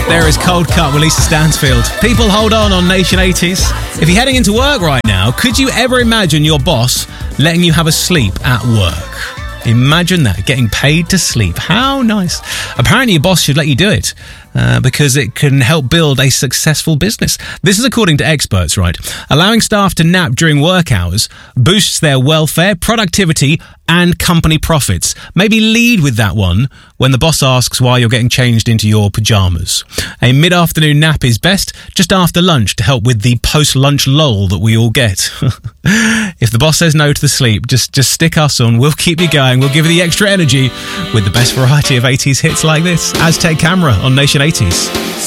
There is Cold Cut with Lisa Stansfield. People, hold on Nation 80s. If you're heading into work right now, could you ever imagine your boss letting you have a sleep at work? Imagine that, getting paid to sleep. How nice. Apparently your boss should let you do it because it can help build a successful business. This is according to experts, right? Allowing staff to nap during work hours boosts their welfare, productivity, and company profits. Maybe lead with that one when the boss asks why you're getting changed into your pyjamas. A mid-afternoon nap is best just after lunch to help with the post-lunch lull that we all get. If the boss says no to the sleep, just stick us on. We'll keep you going. We'll give you the extra energy with the best variety of 80s hits like this. Aztec Camera on Nation 80s.